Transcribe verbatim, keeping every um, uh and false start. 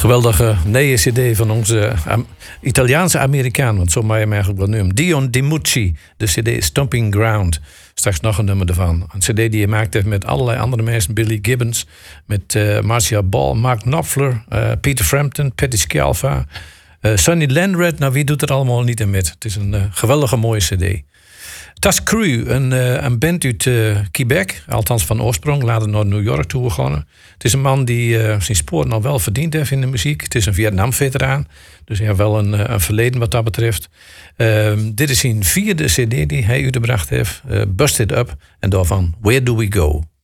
geweldige nieuwe cd van onze Am- Italiaanse Amerikaan, want zo mag je hem eigenlijk wel noemen. Dion DiMucci, de cd Stomping Ground. Straks nog een nummer ervan. Een cd die hij maakt heeft met allerlei andere mensen. Billy Gibbons, met uh, Marcia Ball, Mark Knopfler, uh, Peter Frampton, Patti Scialfa, uh, Sonny Landred. Nou, wie doet er allemaal niet in met? Het is een uh, geweldige mooie cd. Tas Crew, een, uh, een band uit uh, Quebec, althans van oorsprong, later naar New York toe gegaan. Het is een man die uh, zijn sporen al wel verdiend heeft in de muziek. Het is een Vietnam-veteraan, dus hij heeft wel een, uh, een verleden wat dat betreft. Uh, dit is zijn vierde cd die hij uitgebracht heeft, uh, Busted Up, en daarvan Where Do We Go?